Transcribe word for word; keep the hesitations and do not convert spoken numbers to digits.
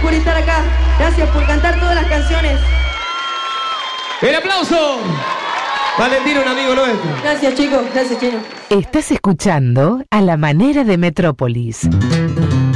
por estar acá. Gracias por cantar todas las canciones. ¡El aplauso! Valentín, un amigo nuestro. Gracias, chicos. Gracias, Chino. Estás escuchando A la Manera de Metrópolis.